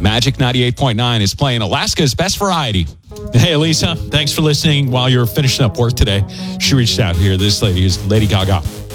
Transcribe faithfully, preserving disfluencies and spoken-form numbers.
Magic ninety-eight point nine is playing Alaska's Best Variety. Hey, Elisa, thanks for listening while you're finishing up work today. She reached out here. This lady is Lady Gaga.